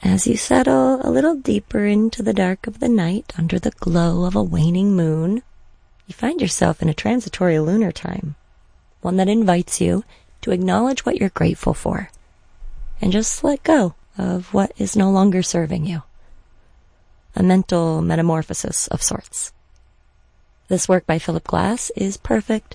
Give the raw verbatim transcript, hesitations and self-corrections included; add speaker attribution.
Speaker 1: As you settle a little deeper into the dark of the night under the glow of a waning moon, you find yourself in a transitory lunar time, one that invites you to acknowledge what you're grateful for and just let go of what is no longer serving you. A mental metamorphosis of sorts. This work by Philip Glass is perfect